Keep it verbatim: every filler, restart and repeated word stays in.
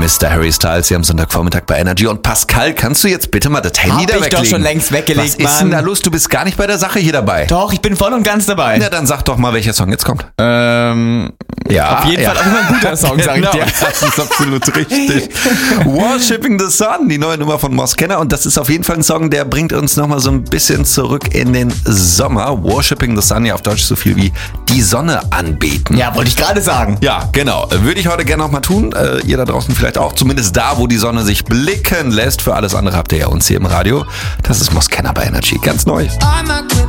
Mister Harry Styles hier am Sonntagvormittag bei Energy. Und Pascal, kannst du jetzt bitte mal das Handy Hab da ich weglegen? doch schon längst weggelegt, Was ist Mann. denn da los? Du bist gar nicht bei der Sache hier dabei. Doch, ich bin voll und ganz dabei. Na, dann sag doch mal, welcher Song jetzt kommt. Ähm, Ja, auf jeden ja. Fall auch immer ein guter Song, sag ich Genau, dir. das ist absolut richtig. Worshipping the Sun, die neue Nummer von Mos Kenner. Und das ist auf jeden Fall ein Song, der bringt uns nochmal so ein bisschen zurück in den Sommer. Worshipping the Sun, ja auf Deutsch so viel wie die Sonne anbeten. Ja, wollte ich gerade sagen. Ja, genau. Würde ich heute gerne noch mal tun. Äh, ihr da draußen vielleicht auch. Zumindest da, wo die Sonne sich blicken lässt. Für alles andere habt ihr ja uns hier im Radio. Das ist Mos Kenner bei Energy. Ganz neu.